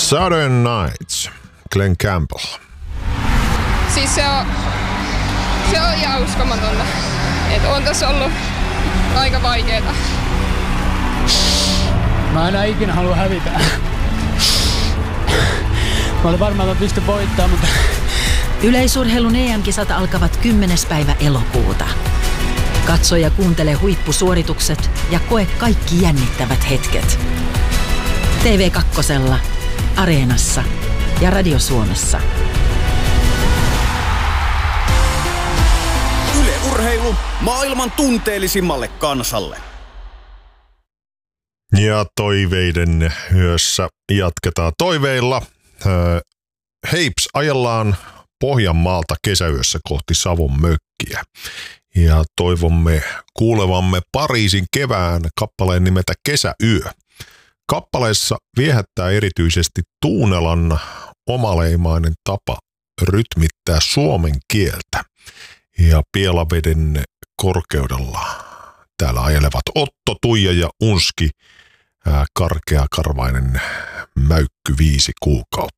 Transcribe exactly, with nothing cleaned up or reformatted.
Southern Nights, Glenn Campbell. Siis se on, se on ihan uskomatonta. Että on tässä ollut aika vaikeeta. Mä enää ikinä halua hävitä. Mä olin varmaan, että mä pystyn voittamaan, mutta... Yleisurheilun E M-kisat alkavat kymmenes päivä elokuuta. Katso ja kuuntele huippusuoritukset ja koe kaikki jännittävät hetket. T V kaksi, Areenassa ja Radio Suomessa. Yle Urheilu maailman tunteellisimmalle kansalle. Ja toiveiden yössä jatketaan toiveilla. Heips, ajellaan Pohjanmaalta kesäyössä kohti Savon mökkiä. Ja toivomme kuulevamme Pariisin kevään kappaleen nimeltä Kesäyö. Kappaleessa viehättää erityisesti Tuunelan omaleimainen tapa rytmittää suomen kieltä. Ja Pielaveden korkeudella täällä ajelevat Otto, Tuija ja Unski, ää, karkeakarvainen mäykky viisi kuukautta.